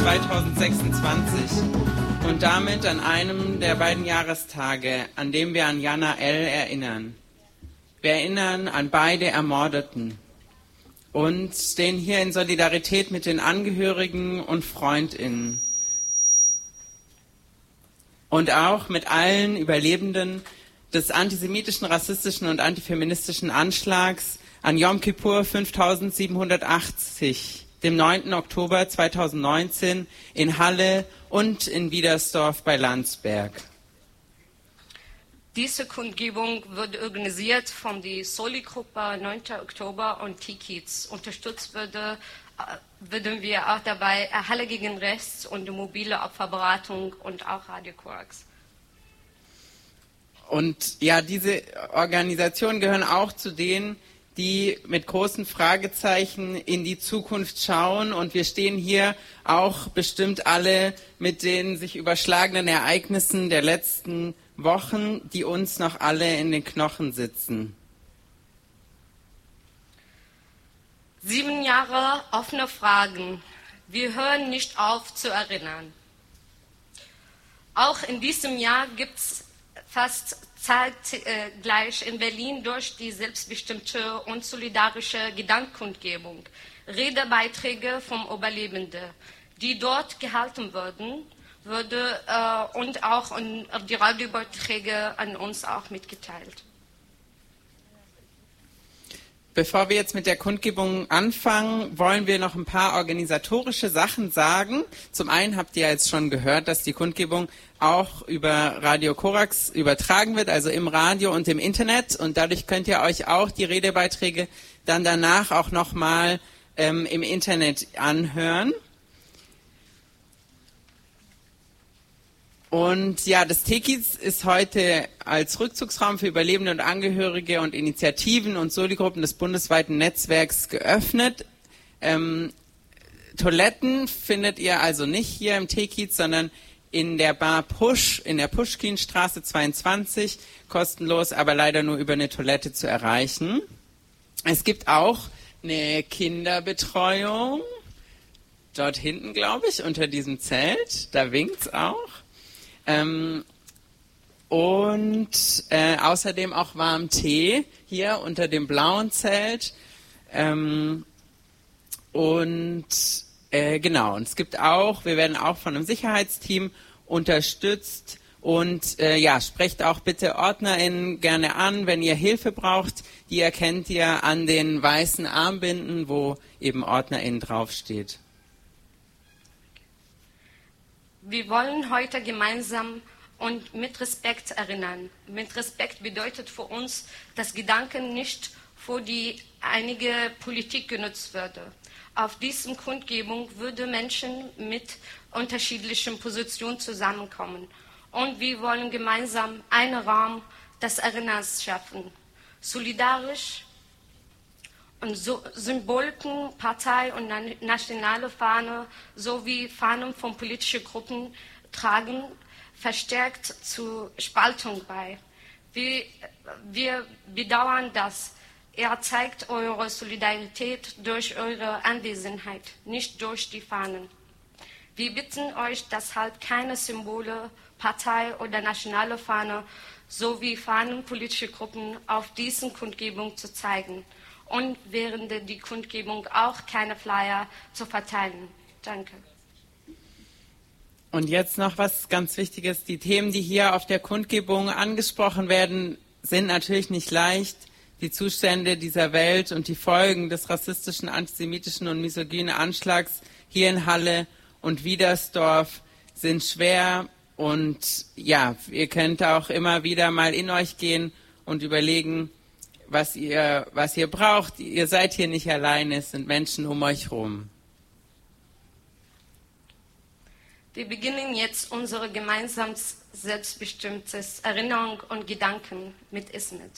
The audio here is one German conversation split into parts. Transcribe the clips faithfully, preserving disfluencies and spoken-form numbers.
zweitausendsechsundzwanzig und damit an einem der beiden Jahrestage, an dem wir an Jana L. erinnern. Wir erinnern an beide Ermordeten und stehen hier in Solidarität mit den Angehörigen und FreundInnen und auch mit allen Überlebenden des antisemitischen, rassistischen und antifeministischen Anschlags an Yom Kippur fünftausendsiebenhundertachtzig, dem neunten Oktober zweitausendneunzehn in Halle und in Wiedersdorf bei Landsberg. Diese Kundgebung wird organisiert von der Soli-Gruppe neunten Oktober und T-Kids. Unterstützt würde, würden wir auch dabei Halle gegen Rechts und die mobile Opferberatung und auch Radio Korax. Und ja, diese Organisationen gehören auch zu denen, die mit großen Fragezeichen in die Zukunft schauen. Und wir stehen hier auch bestimmt alle mit den sich überschlagenen Ereignissen der letzten Wochen, die uns noch alle in den Knochen sitzen. Sieben Jahre offene Fragen. Wir hören nicht auf zu erinnern. Auch in diesem Jahr gibt es fast zeitgleich in Berlin durch die selbstbestimmte und solidarische Gedankenkundgebung Redebeiträge vom Überlebenden, die dort gehalten wurden, würde, äh, und auch in, die Radiobeiträge an uns auch mitgeteilt. Bevor wir jetzt mit der Kundgebung anfangen, wollen wir noch ein paar organisatorische Sachen sagen. Zum einen habt ihr jetzt schon gehört, dass die Kundgebung auch über Radio Korax übertragen wird, also im Radio und im Internet. Und dadurch könnt ihr euch auch die Redebeiträge dann danach auch nochmal ähm, im Internet anhören. Und ja, das T-Kids ist heute als Rückzugsraum für Überlebende und Angehörige und Initiativen und Soli-Gruppen des bundesweiten Netzwerks geöffnet. Ähm, Toiletten findet ihr also nicht hier im T-Kids, sondern in der Bar Push, in der Puschkinstraße zweiundzwanzig, kostenlos, aber leider nur über eine Toilette zu erreichen. Es gibt auch eine Kinderbetreuung, dort hinten, glaube ich, unter diesem Zelt, da winkt's auch. Ähm, und äh, außerdem auch warm Tee hier unter dem blauen Zelt. Ähm, und äh, genau, und es gibt auch, wir werden auch von einem Sicherheitsteam unterstützt. Und äh, ja, sprecht auch bitte OrdnerInnen gerne an, wenn ihr Hilfe braucht. Die erkennt ihr an den weißen Armbinden, wo eben OrdnerInnen draufsteht. Wir wollen heute gemeinsam und mit Respekt erinnern. Mit Respekt bedeutet für uns, dass Gedanken nicht für die einige Politik genutzt würde. Auf diesem Kundgebung würden Menschen mit unterschiedlichen Positionen zusammenkommen. Und wir wollen gemeinsam einen Raum des Erinnerns schaffen. Solidarisch und so Symboliken, Partei und nationale Fahne sowie Fahnen von politischen Gruppen tragen verstärkt zur Spaltung bei. Wir, wir bedauern das. Ihr zeigt eure Solidarität durch eure Anwesenheit, nicht durch die Fahnen. Wir bitten euch deshalb, keine Symbole, Partei oder nationale Fahne sowie Fahnen politischer Gruppen auf diesen Kundgebung zu zeigen. Und während der Kundgebung auch keine Flyer zu verteilen. Danke. Und jetzt noch was ganz Wichtiges. Die Themen, die hier auf der Kundgebung angesprochen werden, sind natürlich nicht leicht. Die Zustände dieser Welt und die Folgen des rassistischen, antisemitischen und misogynen Anschlags hier in Halle und Wiedersdorf sind schwer. Und ja, ihr könnt auch immer wieder mal in euch gehen und überlegen, was ihr, was ihr braucht. Ihr seid hier nicht alleine, es sind Menschen um euch rum. Wir beginnen jetzt unser gemeinsames, selbstbestimmtes Erinnerung und Gedanken mit Ismet.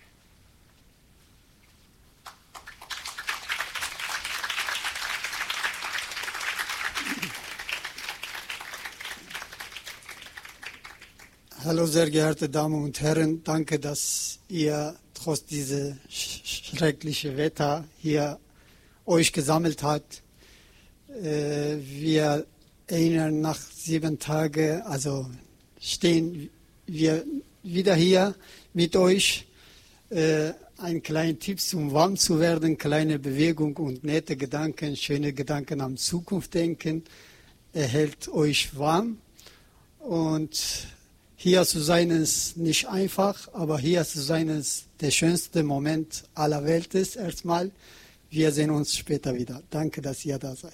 Hallo, sehr geehrte Damen und Herren, danke, dass ihr trotz dieses schrecklichen Wetter hier euch gesammelt habt. Äh, wir erinnern, nach sieben Tagen, also stehen wir wieder hier mit euch. Äh, ein kleiner Tipp, um warm zu werden, kleine Bewegung und nette Gedanken, schöne Gedanken an Zukunft denken, erhält euch warm. Und hier zu sein ist nicht einfach, aber hier zu sein ist der schönste Moment aller Welt ist erstmal. Wir sehen uns später wieder. Danke, dass ihr da seid.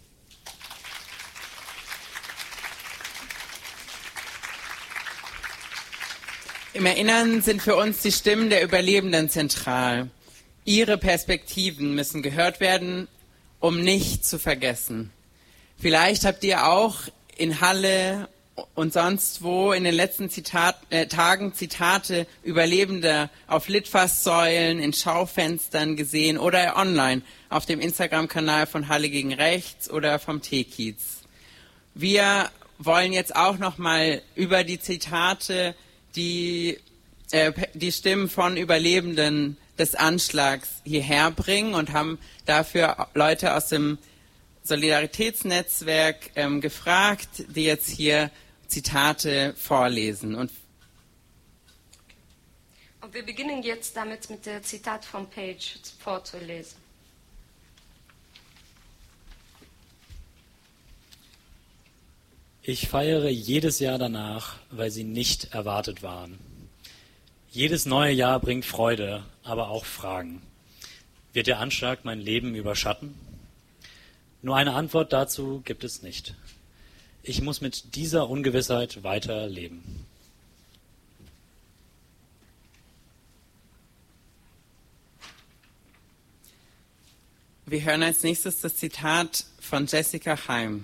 Im Erinnern sind für uns die Stimmen der Überlebenden zentral. Ihre Perspektiven müssen gehört werden, um nicht zu vergessen. Vielleicht habt ihr auch in Halle und sonst wo in den letzten Zitat, äh, Tagen Zitate Überlebender auf Litfaßsäulen, in Schaufenstern gesehen oder online auf dem Instagram-Kanal von Halle gegen Rechts oder vom T-Kiez. Wir wollen jetzt auch nochmal über die Zitate die, äh, die Stimmen von Überlebenden des Anschlags hierher bringen und haben dafür Leute aus dem Solidaritätsnetzwerk ähm, gefragt, die jetzt hier Zitate vorlesen. Und, und wir beginnen jetzt damit, mit dem Zitat von Page vorzulesen. Ich feiere jedes Jahr danach, weil sie nicht erwartet waren. Jedes neue Jahr bringt Freude, aber auch Fragen. Wird der Anschlag mein Leben überschatten? Nur eine Antwort dazu gibt es nicht. Ich muss mit dieser Ungewissheit weiter leben. wir hören als nächstes das Zitat von Jessica Heim.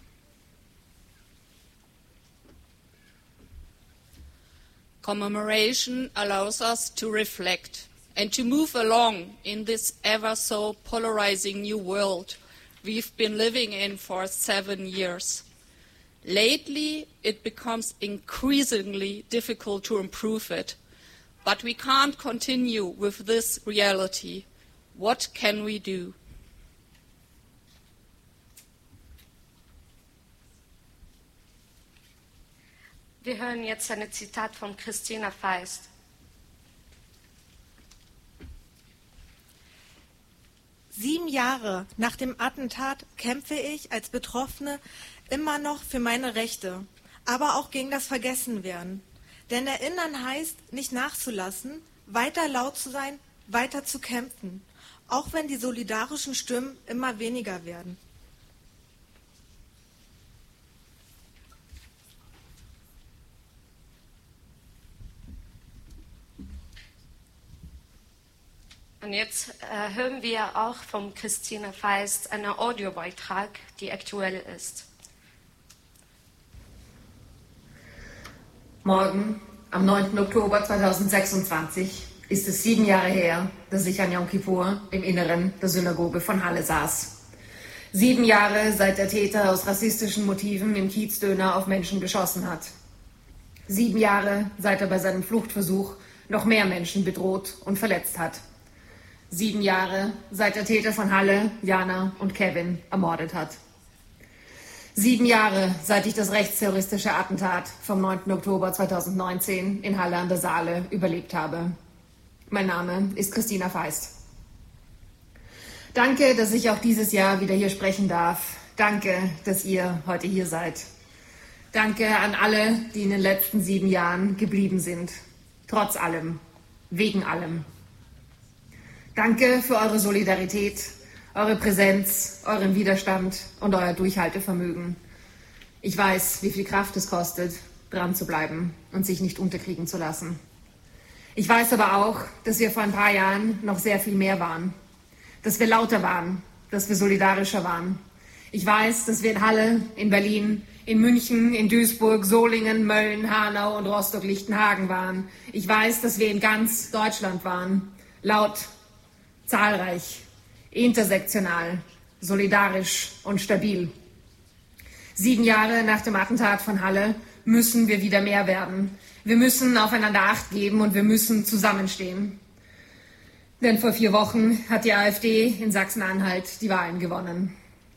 Commemoration allows us to reflect and to move along in this ever so polarizing new world we've been living in for seven years. Lately, it becomes increasingly difficult to improve it, but we can't continue with this reality. What can we do? Wir hören jetzt ein Zitat von Christina Feist. Sieben Jahre nach dem Attentat kämpfe ich als Betroffene immer noch für meine Rechte, aber auch gegen das Vergessenwerden. Denn erinnern heißt, nicht nachzulassen, weiter laut zu sein, weiter zu kämpfen, auch wenn die solidarischen Stimmen immer weniger werden. Und jetzt äh, hören wir auch von Christina Feist einen Audiobeitrag, die aktuell ist. Morgen, am neunten Oktober zweitausendsechsundzwanzig, ist es sieben Jahre her, dass ich an Yom Kippur im Inneren der Synagoge von Halle saß. Sieben Jahre, seit der Täter aus rassistischen Motiven im Kiezdöner auf Menschen geschossen hat. Sieben Jahre, seit er bei seinem Fluchtversuch noch mehr Menschen bedroht und verletzt hat. Sieben Jahre, seit der Täter von Halle, Jana und Kevin ermordet hat. Sieben Jahre, seit ich das rechtsterroristische Attentat vom neunten Oktober zweitausendneunzehn in Halle an der Saale überlebt habe. Mein Name ist Christina Feist. Danke, dass ich auch dieses Jahr wieder hier sprechen darf. Danke, dass ihr heute hier seid. Danke an alle, die in den letzten sieben Jahren geblieben sind. Trotz allem, wegen allem. Danke für eure Solidarität, eure Präsenz, euren Widerstand und euer Durchhaltevermögen. Ich weiß, wie viel Kraft es kostet, dran zu bleiben und sich nicht unterkriegen zu lassen. Ich weiß aber auch, dass wir vor ein paar Jahren noch sehr viel mehr waren. Dass wir lauter waren, dass wir solidarischer waren. Ich weiß, dass wir in Halle, in Berlin, in München, in Duisburg, Solingen, Mölln, Hanau und Rostock-Lichtenhagen waren. Ich weiß, dass wir in ganz Deutschland waren. Laut, zahlreich, intersektional, solidarisch und stabil. Sieben Jahre nach dem Attentat von Halle müssen wir wieder mehr werden. Wir müssen aufeinander Acht geben und wir müssen zusammenstehen. Denn vor vier Wochen hat die AfD in Sachsen-Anhalt die Wahlen gewonnen.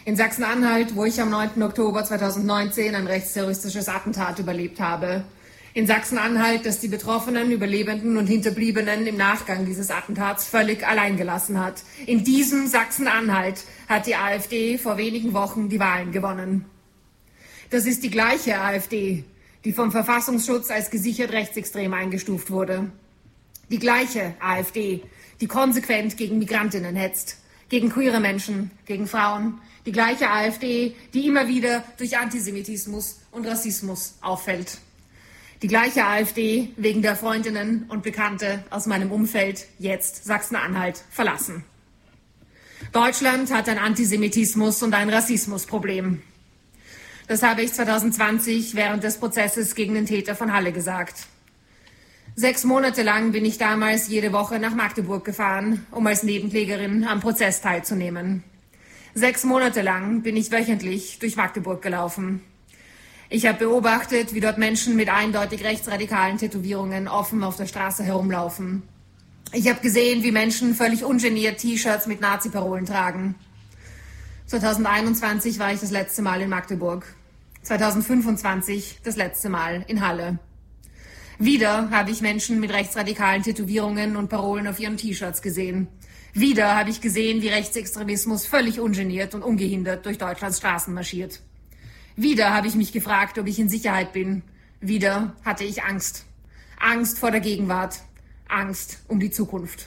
In Sachsen-Anhalt, wo ich am neunten Oktober zweitausendneunzehn ein rechtsterroristisches Attentat überlebt habe. In Sachsen-Anhalt, das die Betroffenen, Überlebenden und Hinterbliebenen im Nachgang dieses Attentats völlig allein gelassen hat. In diesem Sachsen-Anhalt hat die AfD vor wenigen Wochen die Wahlen gewonnen. Das ist die gleiche AfD, die vom Verfassungsschutz als gesichert rechtsextrem eingestuft wurde. Die gleiche AfD, die konsequent gegen Migrantinnen hetzt, gegen queere Menschen, gegen Frauen. Die gleiche AfD, die immer wieder durch Antisemitismus und Rassismus auffällt. Die gleiche AfD, wegen der Freundinnen und Bekannte aus meinem Umfeld jetzt Sachsen-Anhalt verlassen. Deutschland hat ein Antisemitismus- und ein Rassismusproblem. Das habe ich zweitausendzwanzig während des Prozesses gegen den Täter von Halle gesagt. Sechs Monate lang bin ich damals jede Woche nach Magdeburg gefahren, um als Nebenklägerin am Prozess teilzunehmen. Sechs Monate lang bin ich wöchentlich durch Magdeburg gelaufen. Ich habe beobachtet, wie dort Menschen mit eindeutig rechtsradikalen Tätowierungen offen auf der Straße herumlaufen. Ich habe gesehen, wie Menschen völlig ungeniert T-Shirts mit Nazi-Parolen tragen. zweitausendeinundzwanzig war ich das letzte Mal in Magdeburg. zweitausendfünfundzwanzig das letzte Mal in Halle. Wieder habe ich Menschen mit rechtsradikalen Tätowierungen und Parolen auf ihren T-Shirts gesehen. Wieder habe ich gesehen, wie Rechtsextremismus völlig ungeniert und ungehindert durch Deutschlands Straßen marschiert. Wieder habe ich mich gefragt, ob ich in Sicherheit bin. Wieder hatte ich Angst. Angst vor der Gegenwart. Angst um die Zukunft.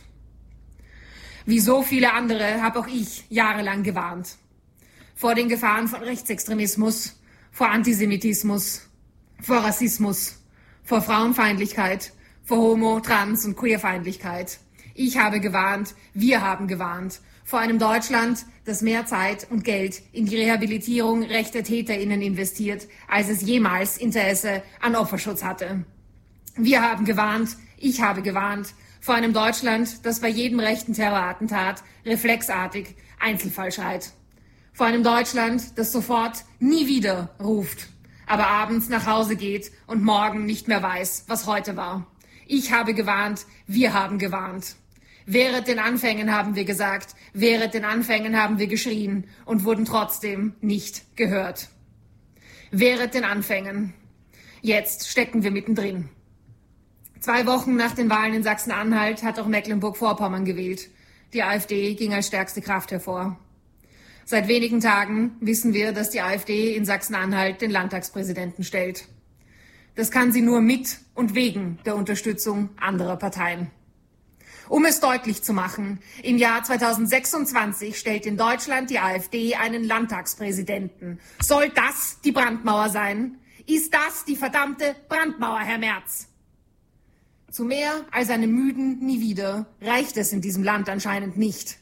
Wie so viele andere habe auch ich jahrelang gewarnt. Vor den Gefahren von Rechtsextremismus, vor Antisemitismus, vor Rassismus, vor Frauenfeindlichkeit, vor Homo-, Trans- und Queerfeindlichkeit. Ich habe gewarnt, wir haben gewarnt, vor einem Deutschland, das mehr Zeit und Geld in die Rehabilitierung rechter TäterInnen investiert, als es jemals Interesse an Opferschutz hatte. Wir haben gewarnt, ich habe gewarnt, vor einem Deutschland, das bei jedem rechten Terrorattentat reflexartig Einzelfall schreit. Vor einem Deutschland, das sofort nie wieder ruft, aber abends nach Hause geht und morgen nicht mehr weiß, was heute war. Ich habe gewarnt, wir haben gewarnt. Während den Anfängen haben wir gesagt, während den Anfängen haben wir geschrien und wurden trotzdem nicht gehört. Während den Anfängen. Jetzt stecken wir mittendrin. Zwei Wochen nach den Wahlen in Sachsen-Anhalt hat auch Mecklenburg-Vorpommern gewählt. Die AfD ging als stärkste Kraft hervor. Seit wenigen Tagen wissen wir, dass die AfD in Sachsen-Anhalt den Landtagspräsidenten stellt. Das kann sie nur mit und wegen der Unterstützung anderer Parteien. Um es deutlich zu machen, im Jahr zweitausendsechsundzwanzig stellt in Deutschland die AfD einen Landtagspräsidenten. Soll das die Brandmauer sein? Ist das die verdammte Brandmauer, Herr Merz? Zu mehr als einem müden Nie wieder reicht es in diesem Land anscheinend nicht.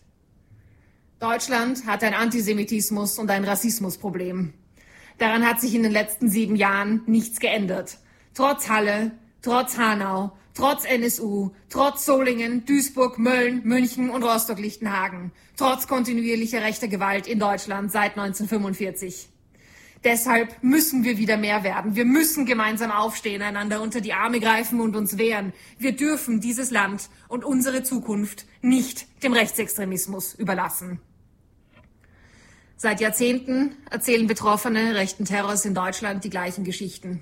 Deutschland hat ein Antisemitismus- und ein Rassismusproblem. Daran hat sich in den letzten sieben Jahren nichts geändert. Trotz Halle, trotz Hanau, trotz N S U, trotz Solingen, Duisburg, Mölln, München und Rostock-Lichtenhagen, trotz kontinuierlicher rechter Gewalt in Deutschland seit neunzehnhundertfünfundvierzig. Deshalb müssen wir wieder mehr werden. Wir müssen gemeinsam aufstehen, einander unter die Arme greifen und uns wehren. Wir dürfen dieses Land und unsere Zukunft nicht dem Rechtsextremismus überlassen. Seit Jahrzehnten erzählen Betroffene rechten Terrors in Deutschland die gleichen Geschichten.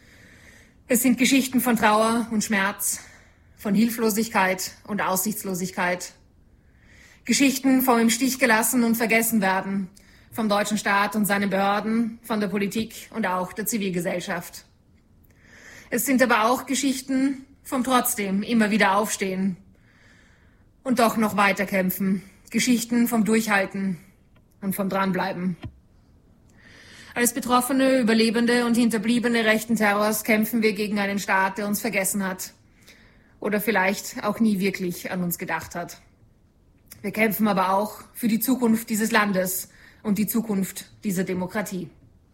Es sind Geschichten von Trauer und Schmerz, von Hilflosigkeit und Aussichtslosigkeit. Geschichten vom im Stich gelassen und vergessen werden, vom deutschen Staat und seinen Behörden, von der Politik und auch der Zivilgesellschaft. Es sind aber auch Geschichten vom trotzdem immer wieder aufstehen und doch noch weiterkämpfen. Geschichten vom Durchhalten und vom Dranbleiben. Als Betroffene, Überlebende und Hinterbliebene rechten Terrors kämpfen wir gegen einen Staat, der uns vergessen hat oder vielleicht auch nie wirklich an uns gedacht hat. Wir kämpfen aber auch für die Zukunft dieses Landes und die Zukunft dieser Demokratie.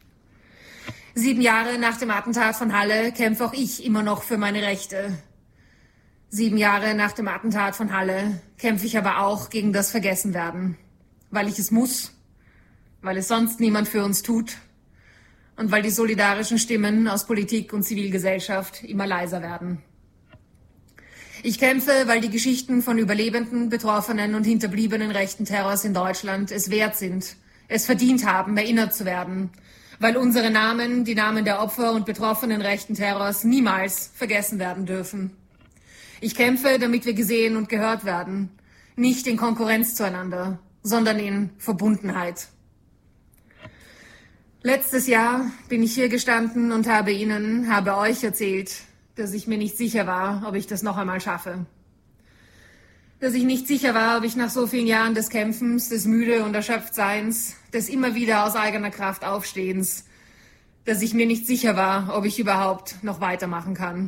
Sieben Jahre nach dem Attentat von Halle kämpfe auch ich immer noch für meine Rechte. Sieben Jahre nach dem Attentat von Halle kämpfe ich aber auch gegen das Vergessenwerden, weil ich es muss, weil es sonst niemand für uns tut und weil die solidarischen Stimmen aus Politik und Zivilgesellschaft immer leiser werden. Ich kämpfe, weil die Geschichten von Überlebenden, Betroffenen und Hinterbliebenen rechten Terrors in Deutschland es wert sind, es verdient haben, erinnert zu werden, weil unsere Namen, die Namen der Opfer und Betroffenen rechten Terrors, niemals vergessen werden dürfen. Ich kämpfe, damit wir gesehen und gehört werden, nicht in Konkurrenz zueinander, sondern in Verbundenheit. Letztes Jahr bin ich hier gestanden und habe Ihnen, habe euch erzählt, dass ich mir nicht sicher war, ob ich das noch einmal schaffe. Dass ich nicht sicher war, ob ich nach so vielen Jahren des Kämpfens, des müde und Erschöpftseins, des immer wieder aus eigener Kraft Aufstehens, dass ich mir nicht sicher war, ob ich überhaupt noch weitermachen kann.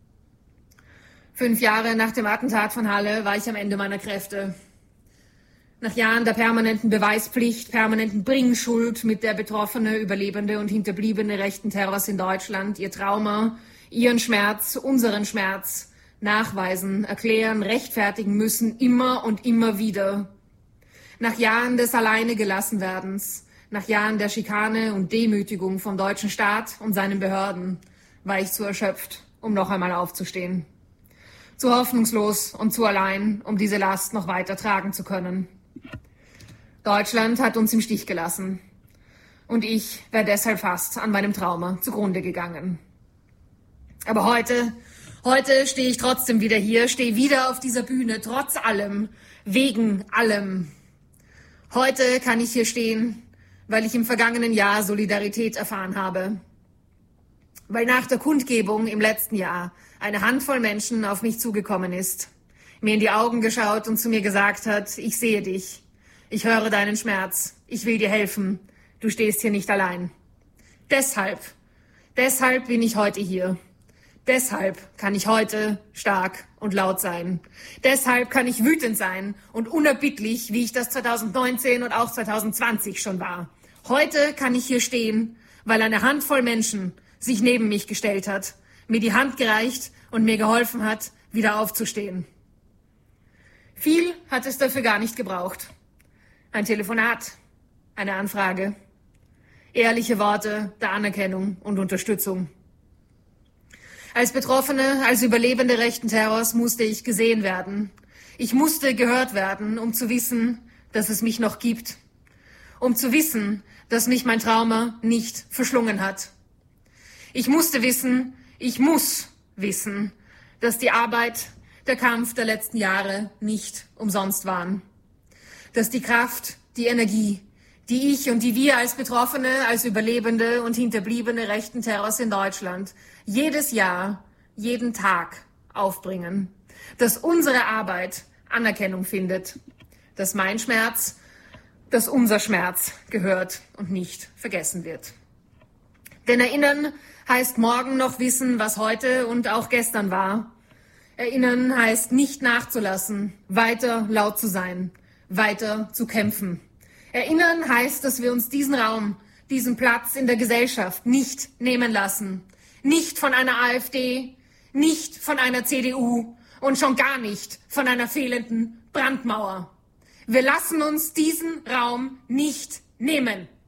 Fünf Jahre nach dem Attentat von Halle war ich am Ende meiner Kräfte. Nach Jahren der permanenten Beweispflicht, permanenten Bringschuld, mit der Betroffene, Überlebende und Hinterbliebene rechten Terrors in Deutschland ihr Trauma, ihren Schmerz, unseren Schmerz nachweisen, erklären, rechtfertigen müssen, immer und immer wieder. Nach Jahren des Alleinegelassenwerdens, nach Jahren der Schikane und Demütigung vom deutschen Staat und seinen Behörden, war ich zu erschöpft, um noch einmal aufzustehen. Zu hoffnungslos und zu allein, um diese Last noch weiter tragen zu können. Deutschland hat uns im Stich gelassen. Und ich wäre deshalb fast an meinem Trauma zugrunde gegangen. Aber heute, heute stehe ich trotzdem wieder hier, stehe wieder auf dieser Bühne, trotz allem, wegen allem. Heute kann ich hier stehen, weil ich im vergangenen Jahr Solidarität erfahren habe. Weil nach der Kundgebung im letzten Jahr eine Handvoll Menschen auf mich zugekommen ist, mir in die Augen geschaut und zu mir gesagt hat, ich sehe dich, ich höre deinen Schmerz, ich will dir helfen, du stehst hier nicht allein. Deshalb, deshalb bin ich heute hier. Deshalb kann ich heute stark und laut sein. Deshalb kann ich wütend sein und unerbittlich, wie ich das zweitausendneunzehn und auch zweitausendzwanzig schon war. Heute kann ich hier stehen, weil eine Handvoll Menschen sich neben mich gestellt hat, mir die Hand gereicht und mir geholfen hat, wieder aufzustehen. Viel hat es dafür gar nicht gebraucht. Ein Telefonat, eine Anfrage, ehrliche Worte der Anerkennung und Unterstützung. Als Betroffene, als Überlebende rechten Terrors musste ich gesehen werden. Ich musste gehört werden, um zu wissen, dass es mich noch gibt. Um zu wissen, dass mich mein Trauma nicht verschlungen hat. Ich musste wissen, ich muss wissen, dass die Arbeit, der Kampf der letzten Jahre nicht umsonst waren. Dass die Kraft, die Energie, die ich und die wir als Betroffene, als Überlebende und Hinterbliebene rechten Terrors in Deutschland jedes Jahr, jeden Tag aufbringen. Dass unsere Arbeit Anerkennung findet. Dass mein Schmerz, dass unser Schmerz gehört und nicht vergessen wird. Denn erinnern heißt morgen noch wissen, was heute und auch gestern war. Erinnern heißt nicht nachzulassen, weiter laut zu sein, weiter zu kämpfen. Erinnern heißt, dass wir uns diesen Raum, diesen Platz in der Gesellschaft nicht nehmen lassen. Nicht von einer AfD, nicht von einer C D U und schon gar nicht von einer fehlenden Brandmauer. Wir lassen uns diesen Raum nicht nehmen.